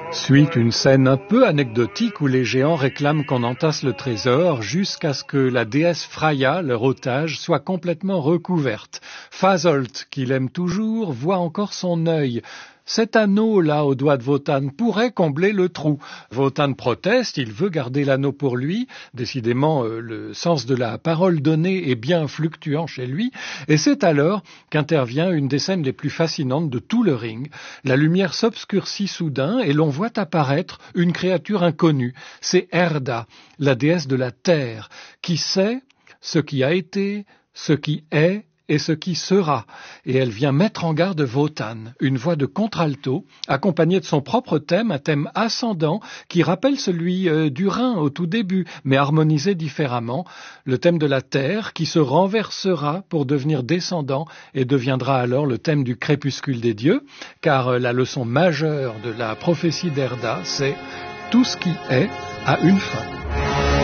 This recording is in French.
Suit une scène un peu anecdotique où les géants réclament qu'on entasse le trésor jusqu'à ce que la déesse Freya, leur otage, soit complètement recouverte. Fasolt, qui l'aime toujours, voit encore son œil. Cet anneau-là au doigt de Wotan pourrait combler le trou. Wotan proteste, il veut garder l'anneau pour lui. Décidément, le sens de la parole donnée est bien fluctuant chez lui. Et c'est alors qu'intervient une des scènes les plus fascinantes de tout le ring. La lumière s'obscurcit soudain et l'on voit apparaître une créature inconnue. C'est Erda, la déesse de la terre, qui sait ce qui a été, ce qui est, et ce qui sera. Et elle vient mettre en garde Wotan, une voix de contralto, accompagnée de son propre thème, un thème ascendant, qui rappelle celui du Rhin au tout début, mais harmonisé différemment, le thème de la terre, qui se renversera pour devenir descendant, et deviendra alors le thème du crépuscule des dieux, car la leçon majeure de la prophétie d'Erda, c'est « tout ce qui est a une fin ».